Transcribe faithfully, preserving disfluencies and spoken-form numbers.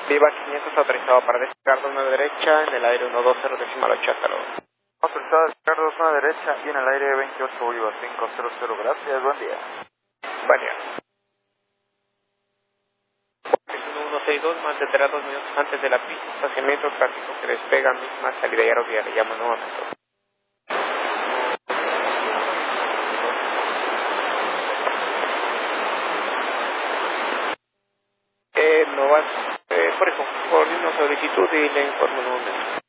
Viva quinientos autorizado para despegar de una derecha en el aire uno dos cero decimal ocho, hasta luego. Autorizado a despegar de una derecha y en el aire veintiocho Viva cinco cero cero, gracias, buen día. Buen día. uno seis dos, mantendrá dos minutos antes de la pista, estacionamiento tráfico que despega, misma salida y aerovía, le llamo nuevamente. Eh, no vas, eh, por eso, por una solicitud y le informo nuevamente.